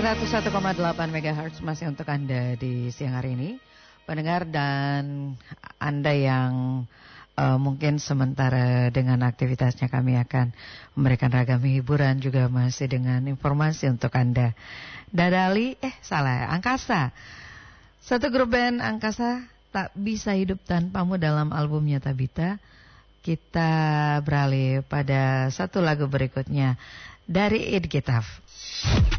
101,8 MHz masih untuk Anda di siang hari ini, pendengar, dan Anda yang mungkin sementara dengan aktivitasnya, kami akan memberikan ragam hiburan juga masih dengan informasi untuk Anda. Dadali, Angkasa. Satu grup band Angkasa, Tak Bisa Hidup Tanpamu dalam albumnya Tabita. Kita beralih pada satu lagu berikutnya dari Id Gitaf.